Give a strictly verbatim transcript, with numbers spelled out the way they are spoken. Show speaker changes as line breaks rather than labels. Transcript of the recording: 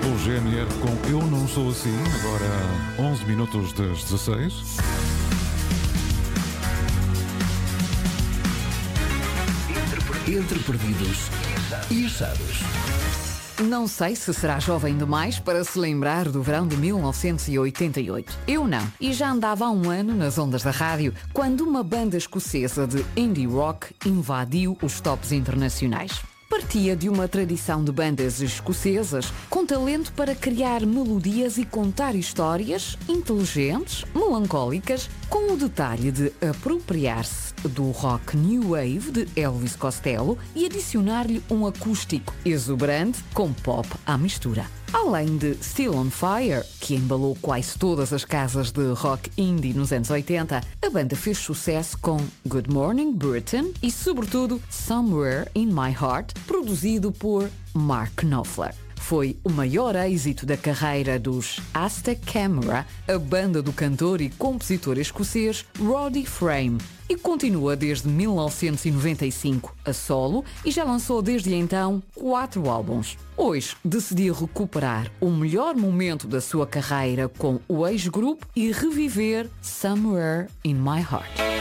O G N R com Eu Não Sou Assim, agora onze minutos das dezasseis.
Entre perdidos e achados.
Não sei se será jovem demais para se lembrar do verão de mil novecentos e oitenta e oito. Eu não. E já andava há um ano nas ondas da rádio, quando uma banda escocesa de indie rock invadiu os tops internacionais. Partia de uma tradição de bandas escocesas com talento para criar melodias e contar histórias inteligentes, melancólicas, com o detalhe de apropriar-se do rock new wave de Elvis Costello e adicionar-lhe um acústico exuberante com pop à mistura. Além de Still on Fire, que embalou quase todas as casas de rock indie nos anos oitenta, a banda fez sucesso com Good Morning Britain e, sobretudo, Somewhere in My Heart, produzido por Mark Knopfler. Foi o maior êxito da carreira dos Aztec Camera, a banda do cantor e compositor escocês Roddy Frame, e continua desde mil novecentos e noventa e cinco a solo e já lançou desde então quatro álbuns. Hoje decidiu recuperar o melhor momento da sua carreira com o ex-grupo e reviver Somewhere in My Heart.